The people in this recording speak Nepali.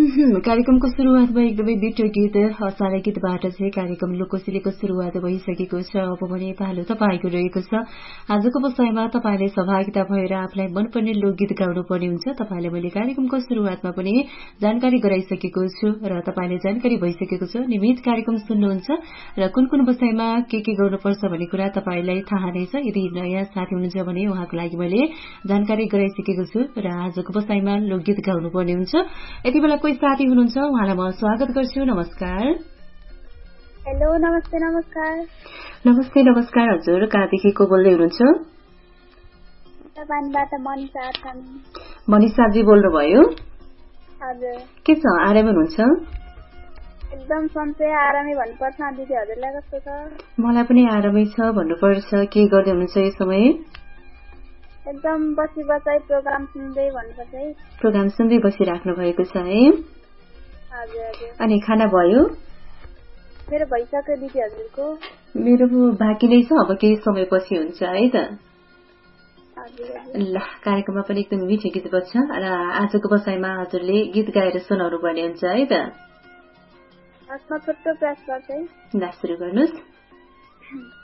कार्यक्रमको सुरुवातमा एकदमै मिठो गीत असारा गीतबाट चाहिँ कार्यक्रम लोककोसेलीको सुरुवात भइसकेको छ। अब भने पालो तपाईँको रहेको छ। आजको विषयमा तपाईँले सहभागिता भएर आफूलाई मनपर्ने लोकगीत गाउनु पर्ने हुन्छ। तपाईँले मैले कार्यक्रमको सुरुवातमा पनि जानकारी गराइसकेको छु र तपाईँले जानकारी भइसकेको छ। नियमित कार्यक्रम सुन्नुहुन्छ र कुन कुन विषयमा के गर्नुपर्छ भन्ने कुरा तपाईँलाई थाहा नै छ। यदि नयाँ साथी हुनुहुन्छ भने उहाँको लागि मैले जानकारी गराइसकेको छु र आजको विषयमा लोकगीत गाउनु पर्ने हुन्छ। यति बेला कोही साथी हुनुहुन्छ, उहाँलाई म स्वागत गर्छु। नमस्कार। हेलो, नमस्ते। नमस्कार। नमस्ते नमस्कार हजुर, कहाँदेखि को बोल्दै हुनुहुन्छ? मनिषाजी बोल्नुभयो? हजुर। के छ, आरामै हुनुहुन्छ? एकदम सन्चै आरामै भन्नुपर्छ। दिदी हजुरलाई कस्तो छ? मलाई पनि आरामै छ भन्नुपर्छ। के गर्दै हुनुहुन्छ यो समय? एकदम बसी बसाई प्रोग्राम सुन्दै भन्नुपर्छ है। प्रोग्राम सुन्दै बसिराख्नु भएको छ है? हजुर। अनि खाना भयो? मेरो भइसक्यो दिदी हजुरको? मेरो बाँकी नै छ, अब केही समयपछि हुन्छ है त। ल, कार्यक्रममा पनि एकदम मिठो गीत बज्छ र आजको बसाइमा हजुरले गीत गाएर सुनाउनु पर्ने हुन्छ है त। छोटो प्रयास गर्छु है। ल, सुरु गर्नुहोस्।